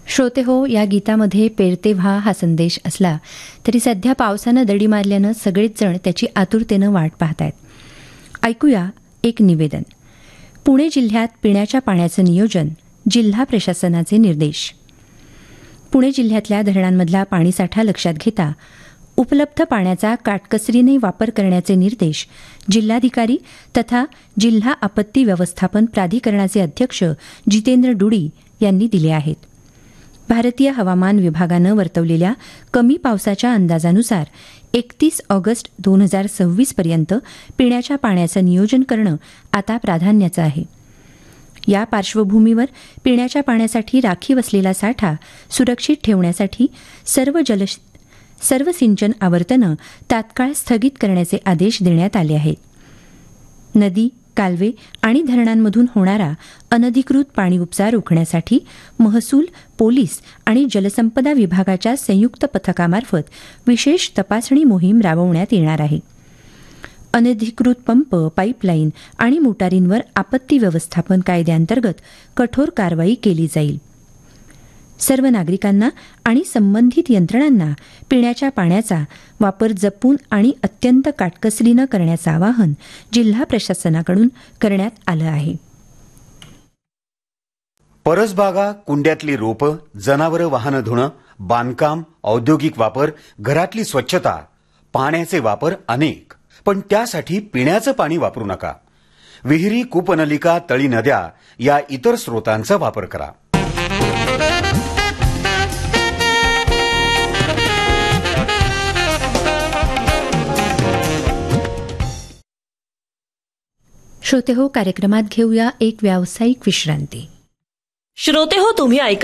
श्रोते हो, या गीतामध्ये पेरते व्हा हा संदेश असला तरी सध्या पावसानं दडी मारल्यानं सगळेच जण त्याची आतुरतेनं वाट पाहत आहेत. ऐकूया एक निवेदन. पुणे जिल्ह्यात पिण्याच्या पाण्याचं नियोजन, जिल्हा प्रशासनाचे निर्देश. पुणे जिल्ह्यातल्या धरणांमधला पाणीसाठा लक्षात घेता उपलब्ध पाण्याचा काटकसरीने वापर करण्याचे निर्देश जिल्हाधिकारी तथा जिल्हा आपत्ती व्यवस्थापन प्राधिकरणाचे अध्यक्ष जितेंद्र डुडी यांनी दिले आहेत. भारतीय हवामान विभागानं वर्तवलेल्या कमी पावसाच्या अंदाजानुसार 31 ऑगस्ट 2026 पर्यंत पिण्याच्या पाण्याचं नियोजन करणं आता प्राधान्याचं आहे. या पार्श्वभूमीवर पिण्याच्या पाण्यासाठी राखीव असलेला साठा सुरक्षित ठेवण्यासाठी सर्व सिंचन आवर्तनं तात्काळ स्थगित करण्याचे आदेश देण्यात आले आहेत. नदी, कालवे आणि धरणांमधून होणारा अनधिकृत पाणी उपसा रोखण्यासाठी महसूल, पोलीस आणि जलसंपदा विभागाच्या संयुक्त पथकामार्फत विशेष तपासणी मोहीम राबवण्यात येणार आहे. अनधिकृत पंप, पाईपलाईन आणि मोटारींवर आपत्ती व्यवस्थापन कायद्याअंतर्गत कठोर कारवाई केली जाईल. सर्व नागरिकांना आणि संबंधित यंत्रणांना पिण्याच्या पाण्याचा वापर जपून आणि अत्यंत काटकसरीनं करण्याचं आवाहन जिल्हा प्रशासनाकडून करण्यात आलं आहे. परसबागा, कुंड्यातली रोपं, जनावरं वाहनं धुणं, बांधकाम, औद्योगिक वापर, घरातली स्वच्छता, पाण्याचे वापर अनेक. पण त्यासाठी पिण्याचं पाणी वापरू नका. विहिरी, कूपनलिका, तळी, नद्या या इतर स्रोतांचा वापर करा. श्रोते हो, कार्यक्रमात घेऊया एक व्यावसायिक विश्रांती. श्रोते हो, तुम्ही ऐकत